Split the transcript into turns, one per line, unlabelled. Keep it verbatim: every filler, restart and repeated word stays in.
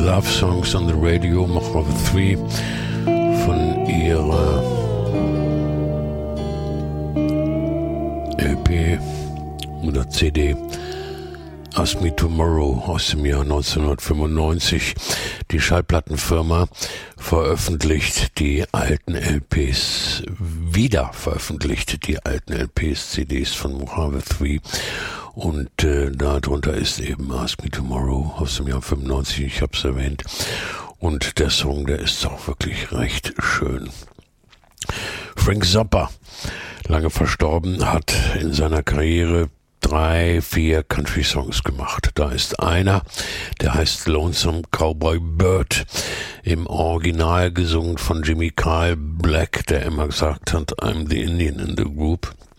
Love Songs on the Radio, Mojave drei, von ihrer L P oder C D Ask Me Tomorrow aus dem Jahr neunzehnhundertfünfundneunzig. Die Schallplattenfirma veröffentlicht die alten L Ps, wieder veröffentlicht die alten L Ps, C Ds von Mojave drei. Und äh, darunter ist eben Ask Me Tomorrow aus dem Jahr fünfundneunzig, ich habe es erwähnt. Und der Song, der ist auch wirklich recht schön. Frank Zappa, lange verstorben, hat in seiner Karriere drei, vier Country-Songs gemacht. Da ist einer, der heißt Lonesome Cowboy Bird, im Original gesungen von Jimmy Carl Black, der immer gesagt hat, I'm the Indian in the group.